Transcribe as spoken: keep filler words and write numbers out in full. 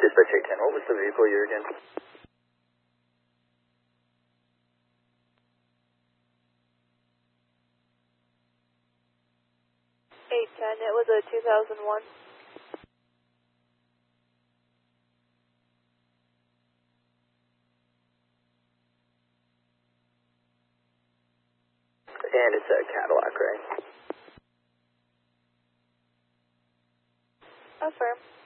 Dispatch eight ten, what was the vehicle year again? eight ten, it was a two thousand one. And it's a Cadillac, right? Affirm.